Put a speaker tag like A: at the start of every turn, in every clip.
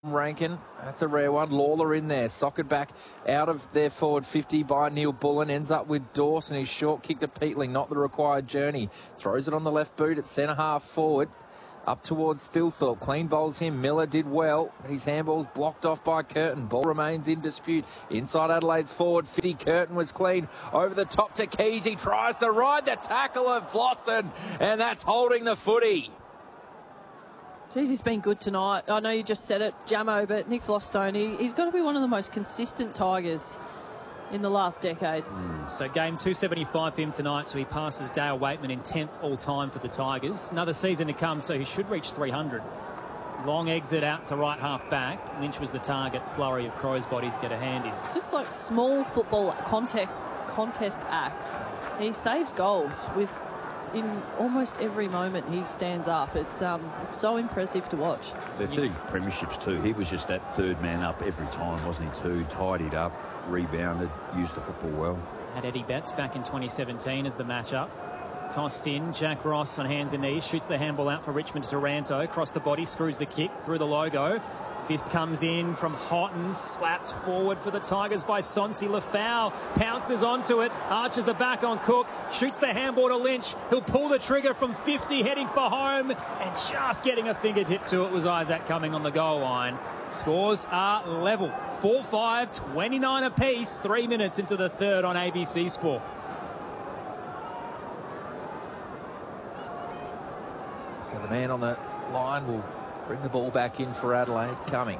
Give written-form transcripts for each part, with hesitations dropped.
A: Rankin, that's a rare one. Lawler in there, socket back out of their forward 50 by Neil Bullen, ends up with Dawson. His short kick to Peatling, not the required journey. Throws it on the left boot at centre half forward. Up towards Thilthorpe, clean bowls him. Miller did well, but his handball's blocked off by Curtin. Ball remains in dispute. Inside Adelaide's forward 50, Curtin was clean. Over the top to Keys, he tries to ride the tackle of Floston, and that's holding the footy.
B: Geez, he's been good tonight. I know you just said it, Jamo, but Nick Flostone, he's got to be one of the most consistent Tigers in the last decade.
C: So game 275 for him tonight, so he passes Dale Waitman in 10th all-time for the Tigers. Another season to come, so he should reach 300. Long exit out to right half-back. Lynch was the target. Flurry of Crows bodies get a hand in.
B: Just like small football contest acts. He saves goals with... in almost every moment he stands up. It's so impressive to watch.
D: They're 30 premierships too. He was just that third man up every time, wasn't he too? Tidied up, rebounded, used the football well.
C: Had Eddie Betts back in 2017 as the matchup. Tossed in, Jack Ross on hands and knees, shoots the handball out for Richmond to Taranto, across the body, screws the kick through the logo. Fist comes in from Houghton, slapped forward for the Tigers by Sonsi. Lafau pounces onto it, arches the back on Cook, shoots the handball to Lynch. He'll pull the trigger from 50, heading for home, and just getting a fingertip to it was Isaac Cumming on the goal line. Scores are level, 4-5, 29 apiece, 3 minutes into the third on ABC Sport.
A: So the man on the line will bring the ball back in for Adelaide. Cumming.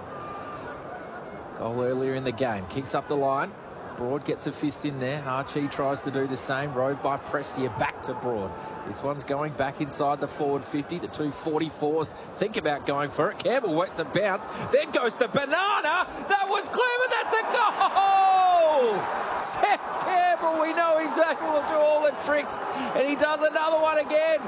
A: Goal earlier in the game. Kicks up the line. Broad gets a fist in there. Archie tries to do the same. Rove by Prestia back to Broad. This one's going back inside the forward 50. The 244s think about going for it. Campbell works a bounce. Then goes to Banana. That was clever. That's a goal! Seth Campbell, we know he's able to do all the tricks. And he does another one again.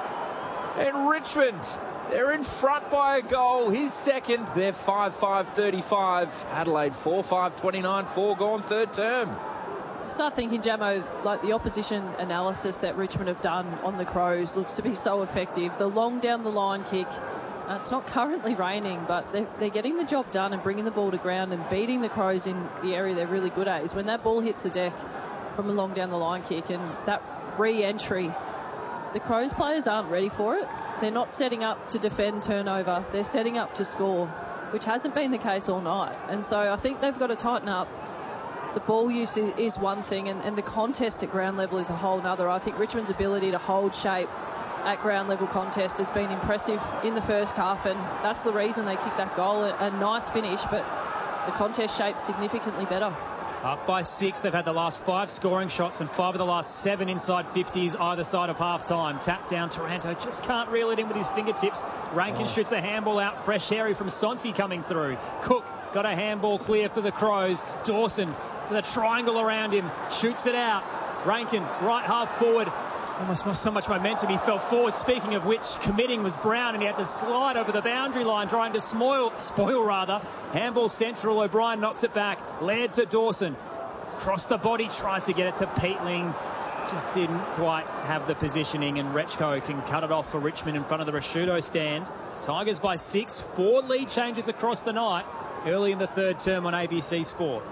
A: And Richmond, they're in front by a goal. His second. They're 5-5-35. Adelaide 4-5-29. 4 gone third term.
B: Start thinking, Jamo, like the opposition analysis that Richmond have done on the Crows looks to be so effective. The long down the line kick. It's not currently raining, but they're getting the job done and bringing the ball to ground and beating the Crows in the area they're really good at is when that ball hits the deck from a long down the line kick and that re-entry. The Crows players aren't ready for it. They're not setting up to defend turnover. They're setting up to score, which hasn't been the case all night. And so I think they've got to tighten up. The ball use is one thing, and the contest at ground level is a whole nother. I think Richmond's ability to hold shape at ground level contest has been impressive in the first half, and that's the reason they kicked that goal. A nice finish, but the contest shape's significantly better.
C: Up by 6. They've had the last 5 scoring shots and 5 of the last 7 inside 50s either side of half-time. Tap down, Taranto just can't reel it in with his fingertips. Rankin shoots a handball out. Fresh hairy from Sonsi coming through. Cook got a handball clear for the Crows. Dawson with a triangle around him. Shoots it out. Rankin, right half forward. Almost so much momentum, he fell forward. Speaking of which, committing was Brown, and he had to slide over the boundary line, trying to spoil. Handball central, O'Brien knocks it back. Laird to Dawson. Cross the body, tries to get it to Peatling. Just didn't quite have the positioning, and Rechko can cut it off for Richmond in front of the Rashudo stand. Tigers by 6, 4 lead changes across the night, early in the third term on ABC Sport.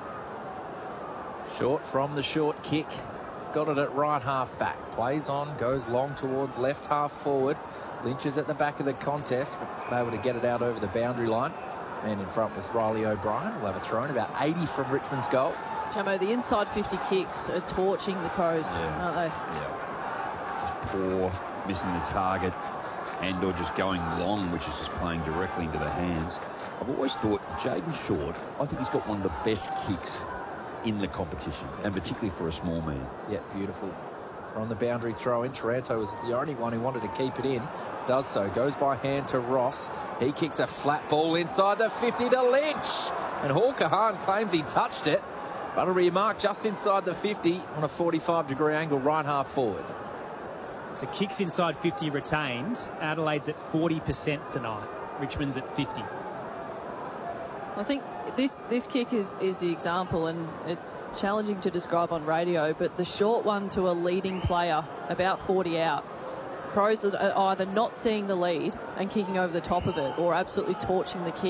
A: Short from the short kick. Got it at right half back. Plays on, goes long towards left half forward. Lynch is at the back of the contest, but he's able to get it out over the boundary line. Man in front was Riley O'Brien. We'll have a throw in about 80 from Richmond's goal.
B: Jamo, the inside 50 kicks are torching the Crows, aren't they?
D: Yeah. Just poor, missing the target, and or just going long, which is just playing directly into the hands. I've always thought Jaden Short, I think he's got one of the best kicks in the competition, and particularly for a small man.
A: Yeah, beautiful. From the boundary throw in, Taranto was the only one who wanted to keep it in. Does so. Goes by hand to Ross. He kicks a flat ball inside the 50 to Lynch. And Hawker Hahn claims he touched it, but it'll be marked just inside the 50 on a 45-degree angle right half forward.
C: So kicks inside 50 retained. Adelaide's at 40% tonight. Richmond's at 50.
B: I think this kick is the example, and it's challenging to describe on radio, but the short one to a leading player about 40 out. Crows are either not seeing the lead and kicking over the top of it, or absolutely torching the kick. And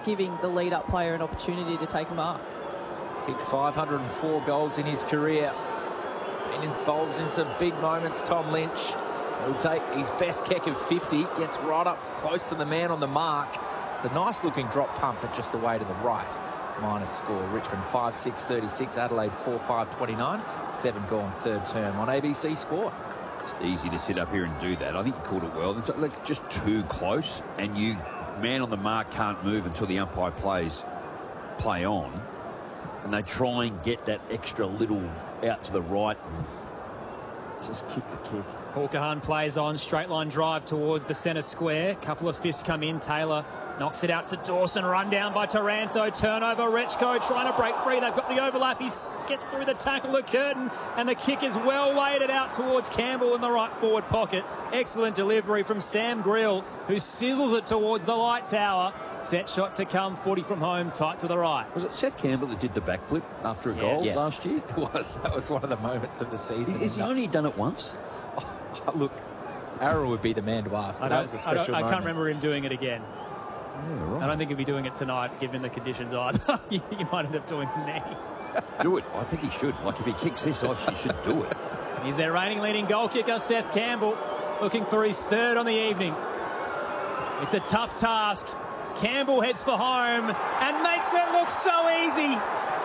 B: not giving the lead-up player an opportunity to take a mark.
A: Kicked 504 goals in his career. Been involved in some big moments. Tom Lynch will take his best kick of 50. Gets right up close to the man on the mark. It's a nice-looking drop pump, but just the way to the right. Minus score. Richmond 5-6-36. Adelaide 4-5-29. 7 gone third term on ABC Sport.
D: It's easy to sit up here and do that. I think you called it well. It's like just too close, and you, man on the mark, can't move until the umpire play on. And they try and get that extra little out to the right and just kick the kick.
C: Hawker plays on, straight line drive towards the centre square. Couple of fists come in. Taylor knocks it out to Dawson. Run down by Taranto. Turnover. Rechko trying to break free. They've got the overlap. He gets through the tackle of Curtin. And the kick is well weighted out towards Campbell in the right forward pocket. Excellent delivery from Sam Grill, who sizzles it towards the light tower. Set shot to come. 40 from home. Tight to the right.
D: Was it Seth Campbell that did the backflip after a goal last year?
A: It was. That was one of the moments of the season.
D: Has he only done it once?
A: Oh, look, Arrow would be the man to ask, but that was a special moment.
C: I can't remember him doing it again.
D: Yeah, right.
C: I don't think he'll be doing it tonight, given the conditions either. You might end up doing knee.
D: Do it. I think he should. Like, if he kicks this off, he should do it.
C: He's their reigning leading goal kicker, Seth Campbell, looking for his third on the evening. It's a tough task. Campbell heads for home and makes it look so easy.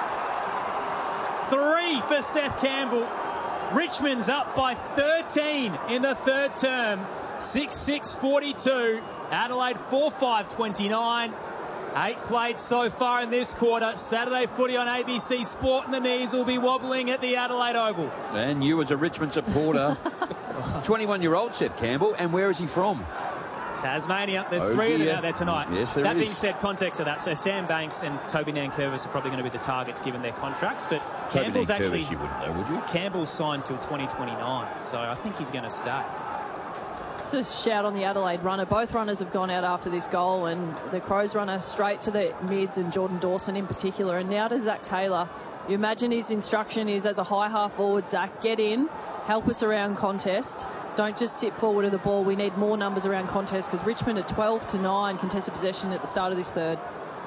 C: 3 for Seth Campbell. Richmond's up by 13 in the third term. 6-6-42. Adelaide 4-5-29. 8 played so far in this quarter. Saturday footy on ABC Sport, and the knees will be wobbling at the Adelaide Oval.
D: And you as a Richmond supporter, 21-year-old Seth Campbell, and where is he from?
C: Tasmania. There's 3 of them out there tonight.
D: Yes, there
C: that
D: is.
C: being said, context of that. So Sam Banks and Toby Nankervis are probably going to be the targets given their contracts. But
D: Toby
C: Campbell's actually...
D: you wouldn't know, would you?
C: Campbell's signed till 2029. So I think he's going to stay.
B: So shout on the Adelaide runner. Both runners have gone out after this goal, and the Crows runner straight to the mids, and Jordan Dawson in particular. And now to Zach Taylor. You imagine his instruction is, as a high half forward, Zach, get in, help us around contest. Don't just sit forward of the ball. We need more numbers around contest, because Richmond at 12-9 contested possession at the start of this third.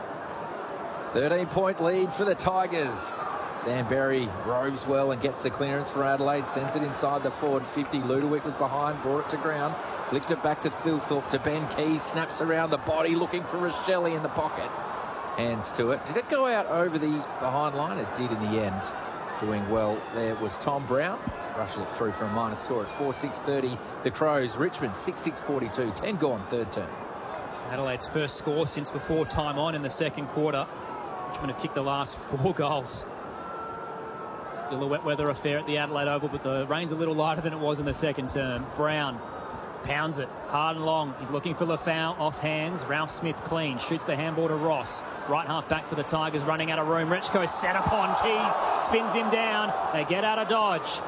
A: 13-point lead for the Tigers. Sam Berry roves well and gets the clearance for Adelaide. Sends it inside the forward 50. Ludovic was behind, brought it to ground. Flicked it back to Thilthorpe, to Ben Keys. Snaps around the body, looking for Rochelle in the pocket. Hands to it. Did it go out over the behind line? It did in the end. Doing well there was Tom Brown. Rushed it through for a minus score. It's 4-6-30. The Crows. Richmond 6-6-42. 10 gone third term.
C: Adelaide's first score since before time on in the second quarter. Richmond have kicked the last 4 goals. Still a wet weather affair at the Adelaide Oval, but the rain's a little lighter than it was in the second term. Brown pounds it hard and long. He's looking for Lafau off hands. Ralph Smith clean. Shoots the handball to Ross. Right half back for the Tigers, running out of room. Rechko set upon Keys. Spins him down. They get out of dodge.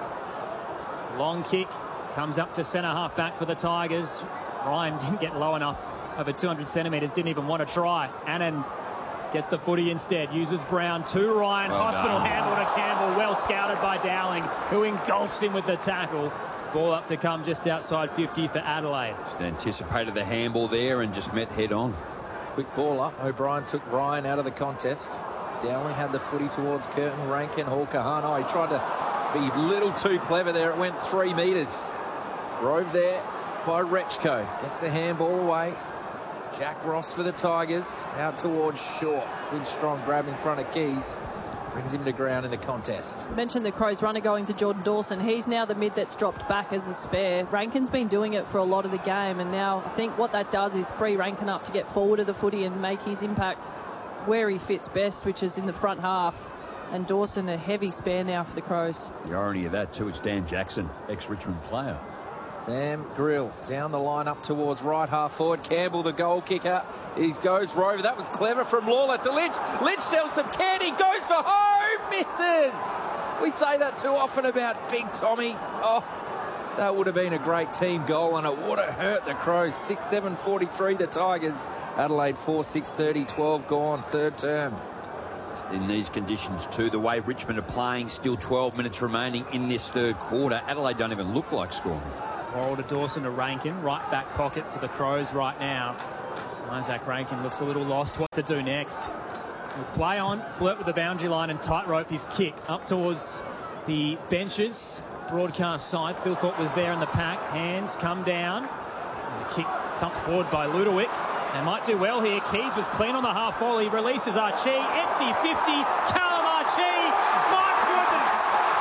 C: Long kick. Comes up to centre half back for the Tigers. Ryan didn't get low enough. Over 200 centimetres. Didn't even want to try. Anand gets the footy instead. Uses Brown to Ryan.
D: Well
C: Hospital
D: done.
C: handle to Campbell. Well scouted by Dowling, who engulfs him with the tackle. Ball up to come just outside 50 for Adelaide.
D: Just anticipated the handball there and just met head on.
A: Quick ball up. O'Brien took Ryan out of the contest. Dowling had the footy towards Curtin. Rankin, Hawker. He tried to be a little too clever there. It went 3 metres. Rove there by Rechko. Gets the handball away. Jack Ross for the Tigers. Out towards Short. Good strong grab in front of Keys. Brings him to ground in the contest.
B: Mentioned the Crows runner going to Jordan Dawson. He's now the mid that's dropped back as a spare. Rankin's been doing it for a lot of the game, and now I think what that does is free Rankin up to get forward of the footy and make his impact where he fits best, which is in the front half. And Dawson a heavy spare now for the Crows.
D: The irony of that too, it's Dan Jackson, ex-Richmond player.
A: Sam Grill down the line up towards right half forward. Campbell, the goal kicker. He goes Rover. That was clever from Lawler to Lynch. Lynch sells some candy. Goes for home. Misses. We say that too often about Big Tommy. Oh, that would have been a great team goal, and it would have hurt the Crows. 6-7-43 the Tigers. Adelaide 4-6-30. 12 gone. Third term.
D: Just in these conditions too, the way Richmond are playing, still 12 minutes remaining in this third quarter. Adelaide don't even look like scoring.
C: Worrell to Dawson to Rankin. Right back pocket for the Crows right now. Isaac Rankin looks a little lost what to do next. He'll play on, flirt with the boundary line and tightrope his kick up towards the benches. Broadcast side, Thilthorpe was there in the pack. Hands come down. And the kick pumped forward by Ludovic. They might do well here. Keys was clean on the half volley. Releases Archie. Empty 50. Callum Archie. My goodness.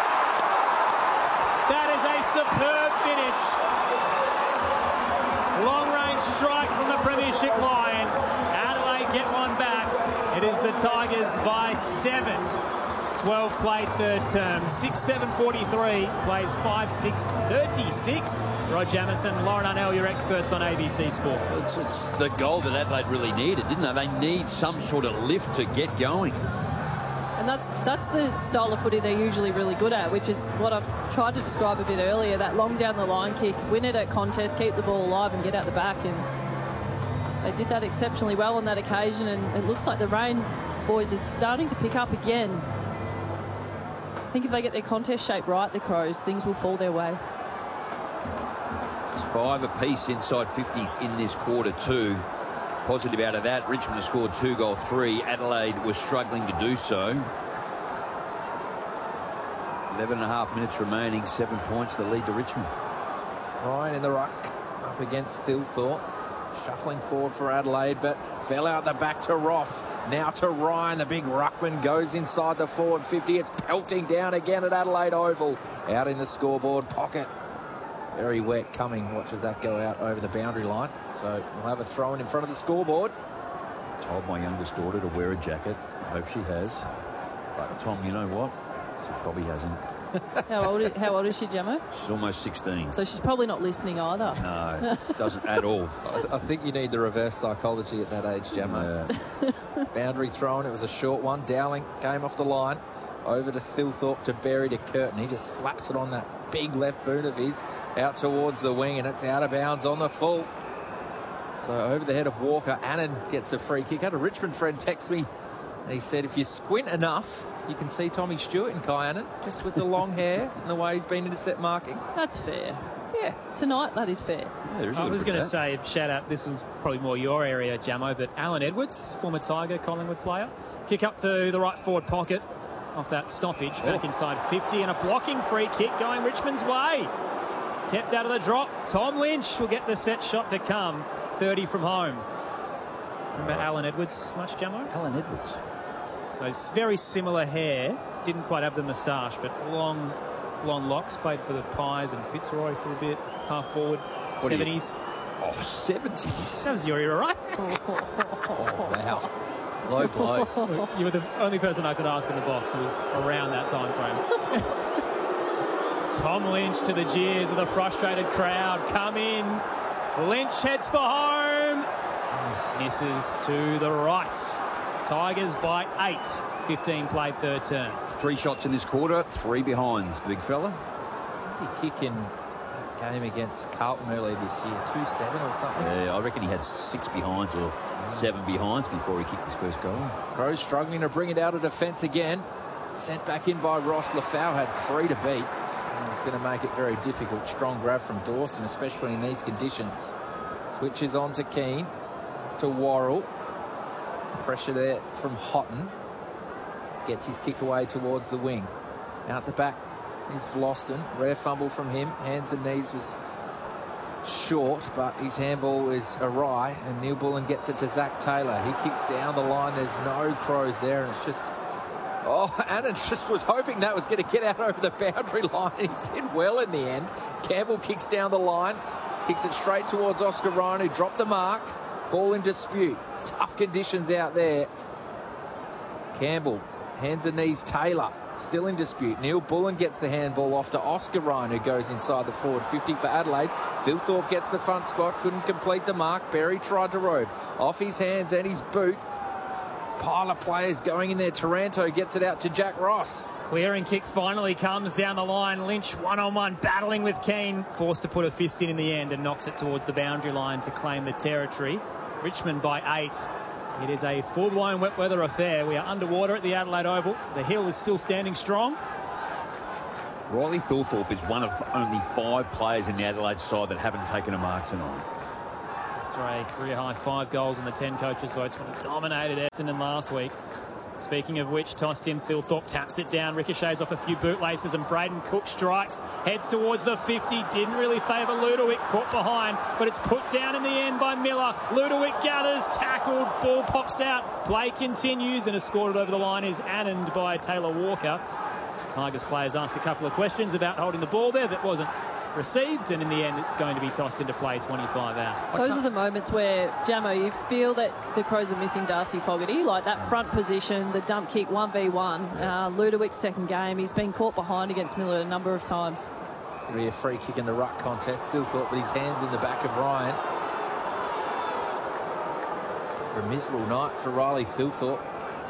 C: That is a superb finish. Long range strike from the Premiership line. Adelaide get one back. It is the Tigers by 7. 12 played third term. 6-7-43. Plays 5-6-36. Rod Jamieson, Lauren Arnell, your experts on ABC Sport.
D: It's the goal that Adelaide really needed, didn't they? They need some sort of lift to get going.
B: And that's the style of footy they're usually really good at, which is what I've tried to describe a bit earlier, that long down the line kick, win it at contest, keep the ball alive and get out the back. And they did that exceptionally well on that occasion, and it looks like the rain, boys, is starting to pick up again. I think if they get their contest shape right, the Crows, things will fall their way.
D: It's 5 apiece inside 50s in this quarter two. Positive out of that. Richmond has scored 2 goal 3. Adelaide was struggling to do so. 11.5 minutes remaining. 7 points the lead to Richmond.
A: Ryan in the ruck up against Thilthorpe. Shuffling forward for Adelaide, but fell out the back to Ross. Now to Ryan, the big ruckman goes inside the forward 50. It's pelting down again at Adelaide Oval. Out in the scoreboard pocket. Very wet coming. Watches that go out over the boundary line. So we'll have a throw in front of the scoreboard.
D: Told my youngest daughter to wear a jacket. I hope she has. But Tom, you know what? She probably hasn't.
B: How old is she, Gemma?
D: She's almost 16.
B: So she's probably not listening either.
D: No, doesn't at all.
A: I think you need the reverse psychology at that age, Gemma. Yeah. Boundary thrown. It was a short one. Dowling came off the line. Over to Thilthorpe, to Berry, to Curtin. He just slaps it on that big left boot of his out towards the wing, and it's out of bounds on the full. So over the head of Walker, Annan gets a free kick. I had a Richmond friend text me, and he said if you squint enough, you can see Tommy Stewart and Kai Annan, just with the long hair and the way he's been intercept marking.
B: That's fair.
A: Yeah.
B: Tonight, that is fair.
D: Yeah,
C: I was going to say, shout out, this was probably more your area, Jamo, but Alan Edwards, former Tiger, Collingwood player. Kick up to the right forward pocket off that stoppage, back inside 50, and a blocking free kick going Richmond's way. Kept out of the drop. Tom Lynch will get the set shot to come. 30 from home. Remember Alan Edwards much, Jamo?
D: Alan Edwards.
C: So it's very similar hair. Didn't quite have the moustache, but long blonde locks. Played for the Pies and Fitzroy for a bit. Half forward. 70s.
D: Oh, 70s.
C: That was your era, right?
A: Oh, wow. Low blow.
C: You were the only person I could ask in the box. It was around that time frame. Tom Lynch to the jeers of the frustrated crowd. Come in. Lynch heads for home. Misses to the right. Tigers by 8. 15 played third term.
D: 3 shots in this quarter, 3 behinds. The big fella.
A: He kick in that game against Carlton earlier this year, 2-7 or something.
D: Yeah, I reckon he had 6 behinds or 7 behinds before he kicked his first goal.
A: Crows struggling to bring it out of defence again. Sent back in by Ross. Lafau had 3 to beat. And it's going to make it very difficult. Strong grab from Dawson, especially in these conditions. Switches on to Keane. To Worrell. Pressure there from Houghton. Gets his kick away towards the wing. Out the back is Vlosten. Rare fumble from him. Hands and knees was short, but his handball is awry, and Neil Bullen gets it to Zach Taylor. He kicks down the line. There's no Crows there, and it's just... Oh, Annan just was hoping that was going to get out over the boundary line. He did well in the end. Campbell kicks down the line. Kicks it straight towards Oscar Ryan, who dropped the mark. Ball in dispute. Tough conditions out there. Campbell, hands and knees, Taylor, still in dispute. Neil Bullen gets the handball off to Oscar Ryan, who goes inside the forward 50 for Adelaide. Thilthorpe gets the front spot, couldn't complete the mark. Berry tried to rove. Off his hands and his boot. Pile of players going in there. Taranto gets it out to Jack Ross.
C: Clearing kick finally comes down the line. Lynch one-on-one battling with Keane. Forced to put a fist in the end and knocks it towards the boundary line to claim the territory. Richmond by 8. It is a full-blown wet weather affair. We are underwater at the Adelaide Oval. The hill is still standing strong.
D: Riley Thilthorpe is one of only 5 players in the Adelaide side that haven't taken a mark tonight.
C: Dre, career-high 5 goals in the 10 coaches' votes when he dominated Essendon last week. Speaking of which, tossed in, Thilthorpe taps it down, ricochets off a few bootlaces, and Braden Cook strikes, heads towards the 50, didn't really favour Ludovic, caught behind, but it's put down in the end by Miller. Ludovic gathers, tackled, ball pops out, play continues, and escorted over the line is Anand by Taylor Walker. Tigers players ask a couple of questions about holding the ball there that wasn't received, and in the end it's going to be tossed into play, 25 out.
B: Those are the moments where, Jamo, you feel that the Crows are missing Darcy Fogarty, like that front position, the dump kick 1v1. Ludovic's second game, he's been caught behind against Miller a number of times.
A: It's going to be a free kick in the ruck contest. Thilthorpe with his hands in the back of Ryan. A miserable night for Riley Thilthorpe.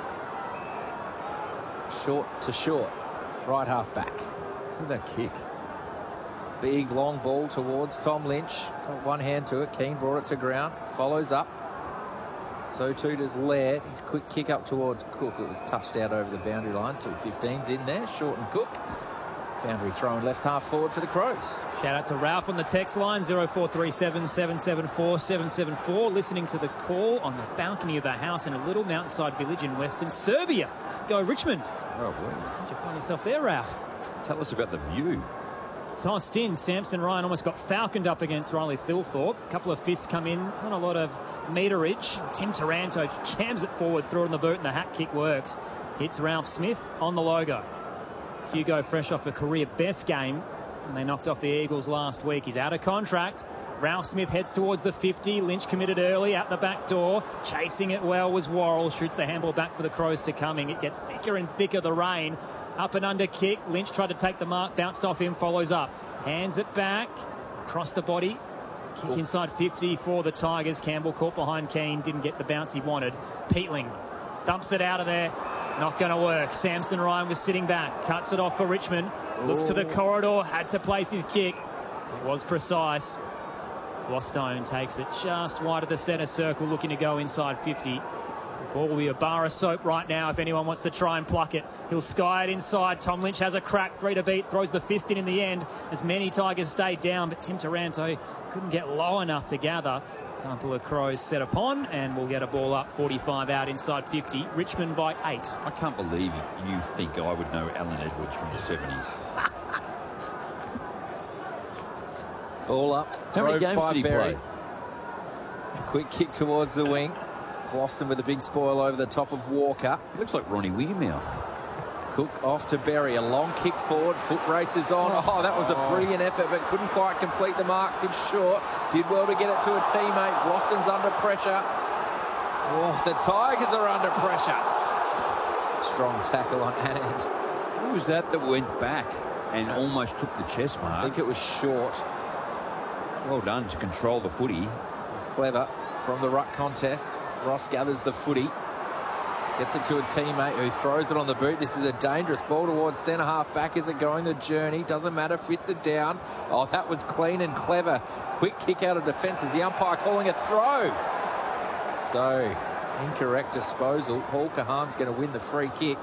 A: Short to short, right half back.
D: Look at that kick.
A: Big long ball towards Tom Lynch. Got one hand to it. Keane brought it to ground. Follows up. So too does Laird. His quick kick up towards Cook. It was touched out over the boundary line. 2.15's in there. Short and Cook. Boundary thrown left half forward for the Crows.
C: Shout out to Ralph on the text line, 0437 774 774. Listening to the call on the balcony of a house in a little mountainside village in Western Serbia. Go Richmond.
D: Oh, boy.
C: How'd you find yourself there, Ralph?
D: Tell us about the view.
C: Tossed in, Samson Ryan almost got falconed up against Riley Thilthorpe. A couple of fists come in, not a lot of meterage. Tim Taranto jams it forward, through it in the boot, and the hat kick works. Hits Ralph Smith on the logo. Hugo fresh off a career best game, and they knocked off the Eagles last week. He's out of contract. Ralph Smith heads towards the 50. Lynch committed early out the back door. Chasing it well was Worrell. Shoots the handball back for the Crows to coming. It gets thicker and thicker, the rain. Up and under kick. Lynch tried to take the mark, bounced off him, follows up. Hands it back. Across the body. Kick inside 50 for the Tigers. Campbell caught behind Keane. Didn't get the bounce he wanted. Peatling dumps it out of there. Not going to work. Samson Ryan was sitting back. Cuts it off for Richmond. Looks to the corridor. Had to place his kick. It was precise. Flostone takes it just wide of the centre circle, looking to go inside 50. The ball will be a bar of soap right now if anyone wants to try and pluck it. He'll sky it inside. Tom Lynch has a crack, 3 to beat, throws the fist in the end as many Tigers stayed down, but Tim Taranto couldn't get low enough to gather. Couple of Crows set upon, and we'll get a ball up, 45 out inside 50. Richmond by 8.
D: I can't believe you think I would know Alan Edwards from the 70s.
A: Ball up.
D: How many games did he
A: Berry.
D: play?
A: Quick kick towards the wing. Floston with a big spoil over the top of Walker.
D: Looks like Ronnie Weirmouth.
A: Cook off to Berry. A long kick forward. Foot races on. Oh, that was a brilliant effort, but couldn't quite complete the mark. Good short. Did well to get it to a teammate. Floston's under pressure. Oh, the Tigers are under pressure. Strong tackle on Anand.
D: Who was that went back and almost took the chest
A: I
D: mark?
A: think it was short.
D: Well done to control the footy.
A: It was clever from the ruck contest. Ross gathers the footy. Gets it to a teammate who throws it on the boot. This is a dangerous ball towards centre half back. Is it going the journey? Doesn't matter. Fisted down. Oh, that was clean and clever. Quick kick out of defence as the umpire calling a throw. So, incorrect disposal. Paul Kahan's going to win the free kick.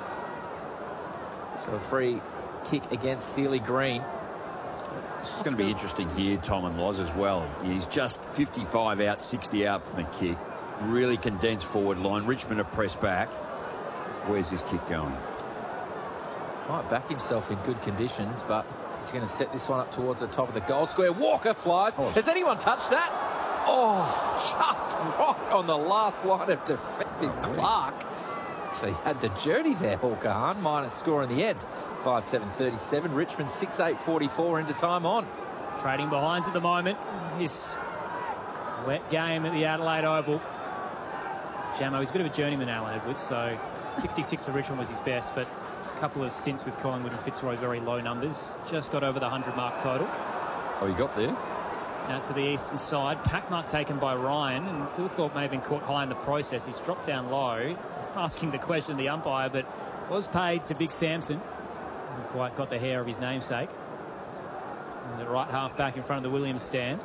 A: So a free kick against Steely Green.
D: It's going to be interesting here, Tom and Loz, as well. He's just 55 out, 60 out from the kick. Really condensed forward line. Richmond have pressed back. Where's this kick going?
A: Might back himself in good conditions, but he's going to set this one up towards the top of the goal square. Walker flies. Has anyone touched that? Oh, just right on the last line of defence. Clark actually had the journey there, Hawker Hahn. Minus score in the end. 5-7-37. Richmond 6-8-44 into time on.
C: Trading behinds at the moment. This wet game at the Adelaide Oval. Jamo, he's a bit of a journeyman, Alan Edwards, so 66 for Richmond was his best, but a couple of stints with Collingwood and Fitzroy, very low numbers. Just got over the 100 mark total.
D: Oh, you got there?
C: Out to the eastern side. Pack mark taken by Ryan, and Thilthorpe may have been caught high in the process. He's dropped down low, asking the question of the umpire, but was paid to Big Samson. Hasn't quite got the hair of his namesake. And the right half back in front of the Williams stand.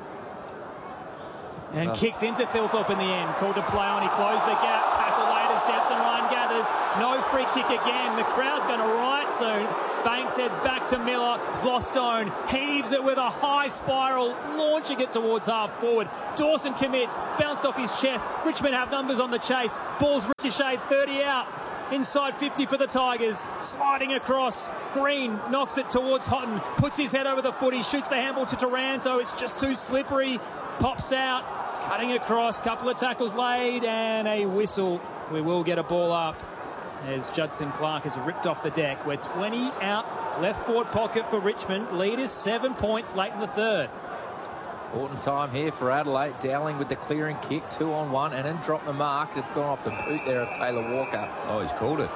C: And kicks into Thilthorpe in the end. Called to play on. He closed the gap. Tackle later. Samson Ryan gathers. others. No free kick again. The crowd's going to riot soon. Banks heads back to Miller. Vostone heaves it with a high spiral, launching it towards half forward. Dawson commits, bounced off his chest. Richmond have numbers on the chase. Ball's ricocheted, 30 out. Inside 50 for the Tigers, sliding across. Green knocks it towards Houghton, puts his head over the footy, shoots the handball to Taranto. It's just too slippery, pops out, cutting across, couple of tackles laid, and a whistle. We will get a ball up as Judson Clark has ripped off the deck. We're 20 out, left forward pocket for Richmond. Lead is 7 points late in the third.
A: Important time here for Adelaide. Dowling with the clearing kick, 2-on-1, and then drop the mark. It's gone off the boot there of Taylor Walker.
D: Oh, he's called it.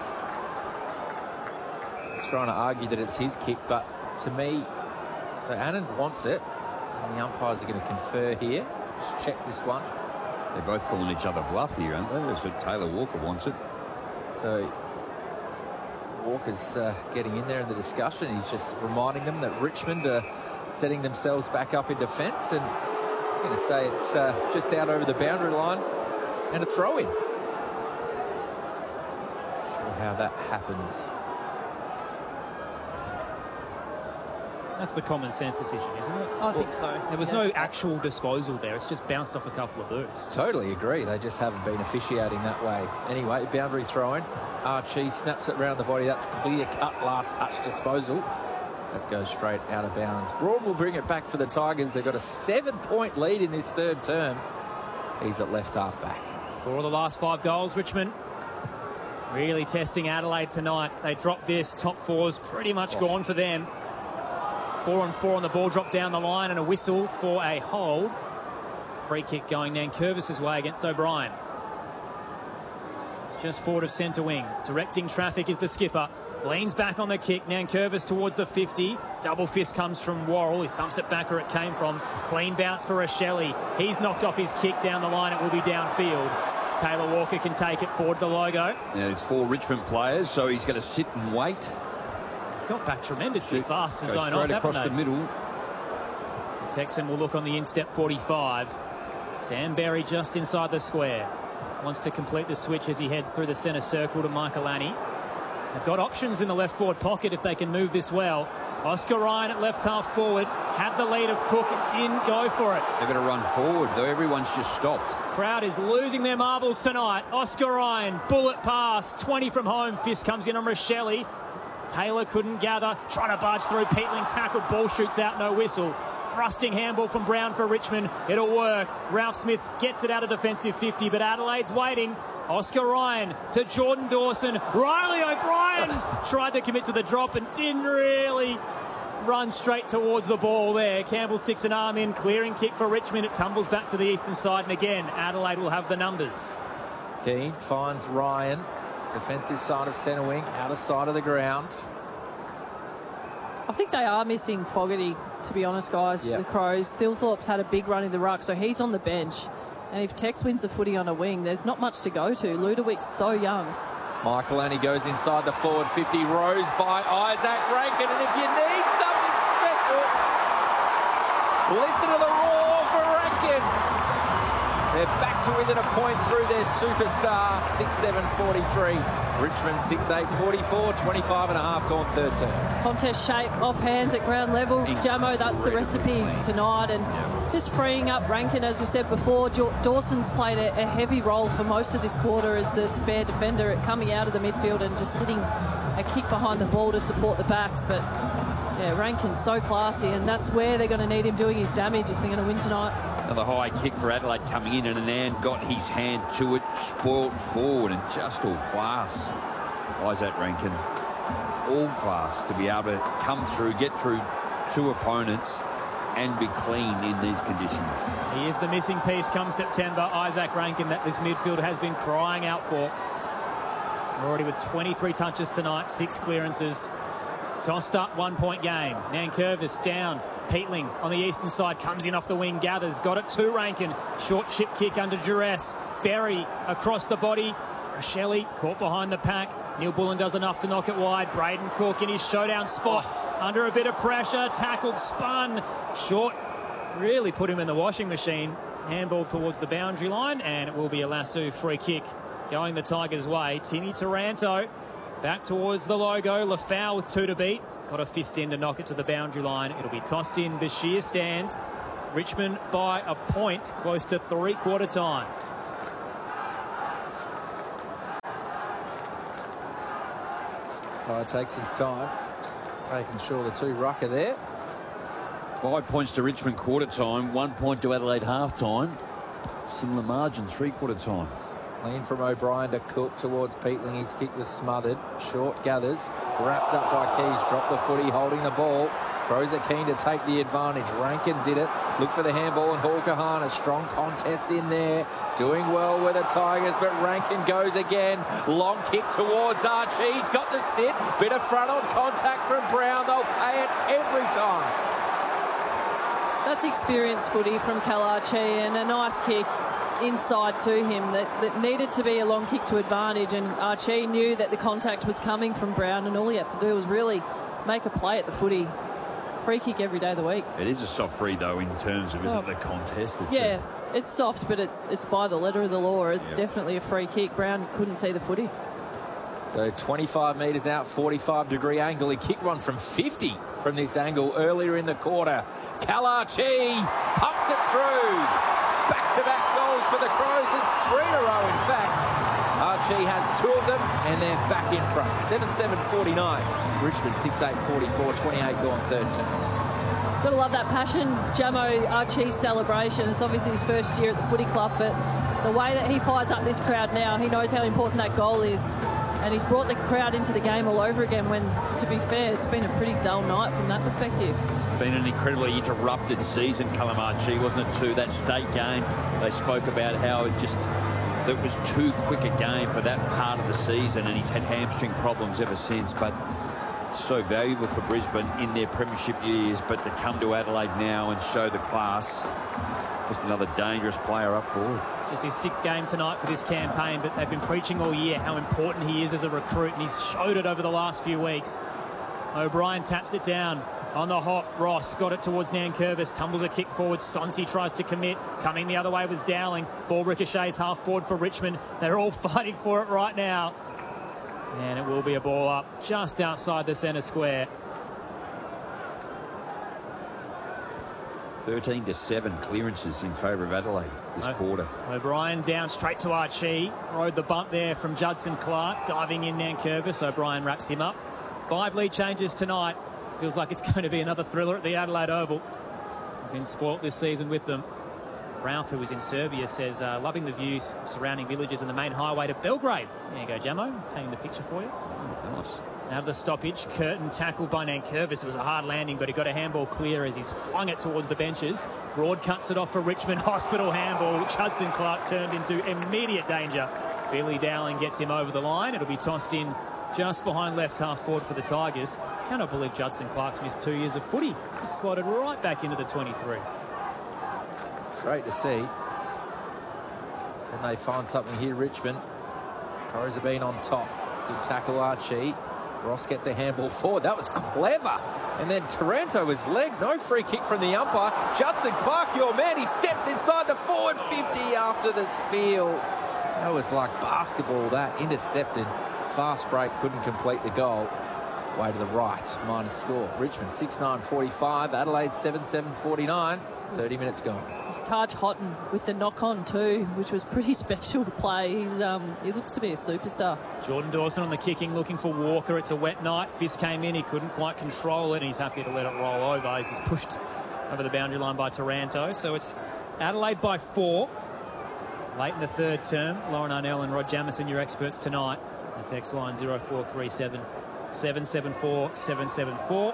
A: He's trying to argue that it's his kick, but to me, so Anand wants it, and the umpires are going to confer here. Just check this one.
D: They're both calling each other bluff here, aren't they? So Taylor Walker wants it.
A: So Walker's getting in there in the discussion. He's just reminding them that Richmond are setting themselves back up in defence, and I'm going to say it's just out over the boundary line and a throw-in. Not sure how that happens.
C: That's the common sense decision, isn't it?
B: I think so.
C: There was no actual disposal there. It's just bounced off a couple of boots.
A: Totally agree. They just haven't been officiating that way. Anyway, boundary throw-in. Archie snaps it round the body. That's clear-cut last touch disposal. That goes straight out of bounds. Broad will bring it back for the Tigers. They've got a 7-point lead in this third term. He's at left half back.
C: For the last 5 goals, Richmond really testing Adelaide tonight. They dropped this. Top four's pretty much gone for them. 4-on-4 on the ball, drop down the line, and a whistle for a hold. Free kick going Nankervis' way against O'Brien. It's just forward of centre wing. Directing traffic is the skipper. Leans back on the kick. Nankervis towards the 50. Double fist comes from Worrell. He thumps it back where it came from. Clean bounce for Rochelle. He's knocked off his kick down the line. It will be downfield. Taylor Walker can take it forward the logo.
D: Now there's 4 Richmond players, so he's going to sit and wait.
C: Got back tremendously fast to zone off,
D: straight across the middle.
C: The Texan will look on the instep 45. Sam Berry just inside the square. Wants to complete the switch as he heads through the centre circle to Michaelani. They've got options in the left forward pocket if they can move this well. Oscar Ryan at left half forward. Had the lead of Cook and didn't go for it.
D: They're going to run forward, though. Everyone's just stopped.
C: Crowd is losing their marbles tonight. Oscar Ryan, bullet pass, 20 from home. Fist comes in on Rochelle. Taylor couldn't gather, trying to barge through. Peatling tackled, ball shoots out, no whistle. Thrusting handball from Brown for Richmond. It'll work. Ralph Smith gets it out of defensive 50, but Adelaide's waiting. Oscar Ryan to Jordan Dawson. Riley O'Brien tried to commit to the drop and didn't really run straight towards the ball there. Campbell sticks an arm in, clearing kick for Richmond. It tumbles back to the eastern side, and again, Adelaide will have the numbers.
A: Keane finds Ryan. Defensive side of centre wing, outer side of the ground.
B: I think they are missing Fogarty, to be honest, guys.
A: Yep.
B: The Crows. Thilthorpe's had a big run in the ruck, so he's on the bench. And if Tex wins a footy on a wing, there's not much to go to. Ludwig's so young.
A: Michaelani goes inside the forward 50, rows by Isaac Rankin, and if you need something special, listen to the roar for Rankin. They're back to within a point through their superstar, 6-7-43. Richmond 6-8-44, 25.5 gone third term.
B: Contest shape off hands at ground level. Jamo, that's the recipe tonight. And just freeing up Rankin, as we said before. Dawson's played a heavy role for most of this quarter as the spare defender coming out of the midfield and just sitting a kick behind the ball to support the backs. But yeah, Rankin's so classy, and that's where they're going to need him doing his damage if they're going to win tonight.
D: Another high kick for Adelaide coming in, and Anand got his hand to it, spoiled forward, and just all class. Isaac Rankin, all class to be able to come through, get through 2 opponents and be clean in these conditions.
C: He is the missing piece come September. Isaac Rankin, that this midfield has been crying out for. Already with 23 touches tonight, 6 clearances. Tossed up 1-point game. Nankervis down. Peatling on the eastern side comes in off the wing, gathers, got it to Rankin. Short chip kick under duress. Berry across the body. Rochelle caught behind the pack. Neil Bullen does enough to knock it wide. Braden Cook in his showdown spot. Under a bit of pressure, tackled, spun. Short, really put him in the washing machine. Handball towards the boundary line, and it will be a Lasoo free kick going the Tigers' way. Timmy Taranto back towards the logo. Lafau with 2 to beat. Got a fist in to knock it to the boundary line. It'll be tossed in Bashir stand. Richmond by a point, close to 3/4 time.
A: Takes his time, just making sure the 2 ruck are there.
D: 5 points to Richmond quarter time, 1 point to Adelaide half time. Similar margin, 3/4 time.
A: Clean from O'Brien to Cook towards Peatling. His kick was smothered. Short gathers, wrapped up by Keys. Dropped the footy, holding the ball. Crows are keen to take the advantage. Rankin did it. Look for the handball and Hawker. A strong contest in there. Doing well with the Tigers, but Rankin goes again. Long kick towards Archie. He's got the sit. Bit of front on contact from Brown. They'll pay it every time.
B: That's experienced footy from Cal Archie, and a nice kick inside to him that needed to be a long kick to advantage, and Archie knew that the contact was coming from Brown, and all he had to do was really make a play at the footy. Free kick every day of the week.
D: It is a soft free, though, in terms of, isn't it, the contest? It's
B: it's soft, but it's by the letter of the law. It's definitely a free kick. Brown couldn't see the footy.
A: So 25 metres out, 45-degree angle. He kicked one from 50 from this angle earlier in the quarter. Kalachi pumps it through. Back-to-back goals for the Crows. It's 3 in a row, in fact. Archie has 2 of them, and they're back in front. 7-7-49. Richmond 6-8-44, 28 gone third term.
B: Got to love that passion, Jamo Archie's celebration. It's obviously his first year at the footy club, but the way that he fires up this crowd now, he knows how important that goal is. And he's brought the crowd into the game all over again when, to be fair, it's been a pretty dull night from that perspective.
D: It's been an incredibly interrupted season, Callum Archie, wasn't it, too? That state game, they spoke about how it was too quick a game for that part of the season, and he's had hamstring problems ever since. But so valuable for Brisbane in their premiership years, but to come to Adelaide now and show the class, just another dangerous player up forward.
C: Just his 6th game tonight for this campaign, but they've been preaching all year how important he is as a recruit, and he's showed it over the last few weeks. O'Brien taps it down on the hop. Ross got it towards Nankervis, tumbles a kick forward. Sonsi tries to commit. Coming the other way was Dowling. Ball ricochets half forward for Richmond. They're all fighting for it right now. And it will be a ball up just outside the centre square.
D: 13-7 clearances in favour of Adelaide this quarter.
C: O'Brien down straight to Archie. Rode the bump there from Judson Clark. Diving in Nankervis. O'Brien wraps him up. 5 lead changes tonight. Feels like it's going to be another thriller at the Adelaide Oval. We've been spoilt this season with them. Ralph, who was in Serbia, says loving the views of surrounding villages and the main highway to Belgrade. There you go, Jamo. Painting the picture for you.
D: Nice.
C: Out of the stoppage, Curtin tackled by Nankervis. It was a hard landing, but he got a handball clear as he's flung it towards the benches. Broad cuts it off for Richmond. Hospital handball, which Hudson Clark turned into immediate danger. Billy Dowling gets him over the line. It'll be tossed in just behind left half forward for the Tigers. Cannot believe Judson Clark's missed 2 years of footy. He's slotted right back into the 23.
A: It's great to see. Can they find something here, Richmond? Crows have been on top. Good tackle, Archie. Ross gets a handball forward. That was clever. And then Taranto was legged. No free kick from the umpire. Judson Clark, your man. He steps inside the forward 50 after the steal. That was like basketball, that. Intercepted. Fast break. Couldn't complete the goal. Way to the right. Minus score. Richmond 6-9-45. Adelaide 7-7-49. 30 minutes gone.
B: It was Taj Houghton with the knock-on too, which was pretty special to play. He looks to be a superstar.
C: Jordan Dawson on the kicking, looking for Walker. It's a wet night. Fist came in. He couldn't quite control it, and he's happy to let it roll over as he's pushed over the boundary line by Taranto. So it's Adelaide by 4. Late in the third term. Lauren Arnell and Rod Jamison, your experts tonight. The text line 0437 774 774.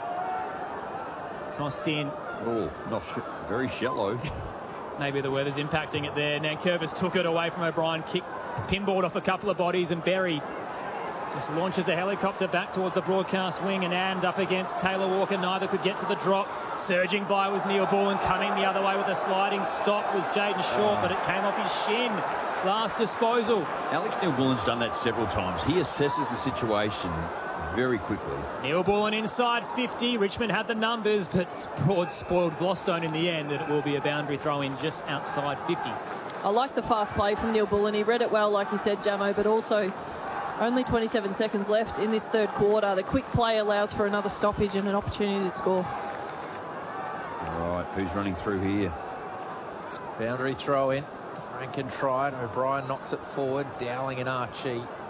C: Tossed in.
D: Oh, very shallow.
C: Maybe the weather's impacting it there. Nankervis took it away from O'Brien. Kick pinballed off a couple of bodies, and Berry just launches a helicopter back towards the broadcast wing, and up against Taylor Walker. Neither could get to the drop. Surging by was Neil Bullen. Coming the other way with a sliding stop was Jaden Short, but it came off his shin. Last disposal.
D: Alex Neil-Bullen's done that several times. He assesses the situation very quickly.
C: Neil Bullen inside 50. Richmond had the numbers, but Broad spoiled Gloucestone in the end, and it will be a boundary throw in just outside 50.
B: I like the fast play from Neil Bullen. He read it well, like you said, Jamo, but also only 27 seconds left in this third quarter. The quick play allows for another stoppage and an opportunity to score.
D: All right, who's running through here?
A: Boundary throw in. Rankin tried. O'Brien knocks it forward. Dowling and Archie